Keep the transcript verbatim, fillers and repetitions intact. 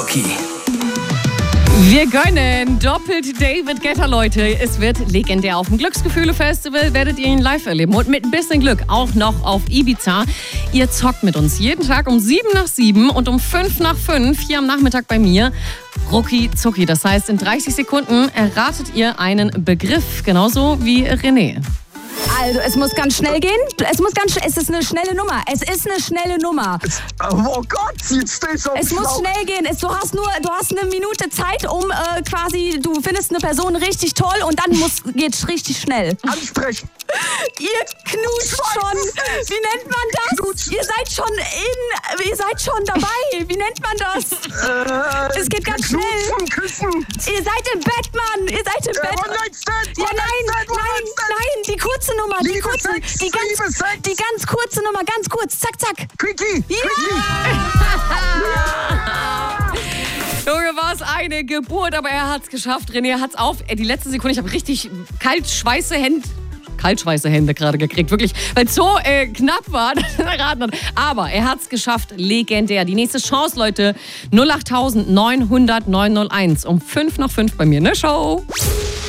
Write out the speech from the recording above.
Okay. Wir gönnen doppelt David Guetta, Leute. Es wird legendär. Auf dem Glücksgefühle-Festival werdet ihr ihn live erleben. Und mit ein bisschen Glück auch noch auf Ibiza. Ihr zockt mit uns jeden Tag um sieben nach sieben und um fünf nach fünf hier am Nachmittag bei mir. Rucki Zucki. Das heißt, in dreißig Sekunden erratet ihr einen Begriff. Genauso wie René. Also, es muss ganz schnell gehen. Es muss ganz schnell. Es ist eine schnelle Nummer. Es ist eine schnelle Nummer. Oh Gott, jetzt stehst du auf Es dem muss Schlauch. schnell gehen. Es, du hast nur, du hast eine Minute Zeit, um äh, quasi, du findest eine Person richtig toll und dann muss, geht's richtig schnell. Ansprechen. Ihr knutscht schon. Wie nennt man das? Knutschen. Ihr seid schon in, ihr seid schon dabei. Wie nennt man das? Äh, Es geht ganz knutschen, schnell. küssen. Ihr seid im Bett, Mann. Ihr seid im Äh, Bett. One Night Stand, Ja, One nein, Night Stand, One nein, Night Stand. nein, die kurze Nummer, die Liebe kurze, Sex, die ganz, Liebe Sex. die ganz kurze Nummer, ganz kurz, zack, zack. Quickie, Ja! Junge, war es eine Geburt, aber er hat's geschafft. René hat's auf. Ey, die letzte Sekunde, ich habe richtig kalt schweiße Hände. Kaltschweiße Hände gerade gekriegt, wirklich, weil es so äh, knapp war, dass er erraten hat. Aber er hat's geschafft, legendär. Die nächste Chance, Leute, null acht neun null null neun null eins um fünf nach fünf bei mir in der Show.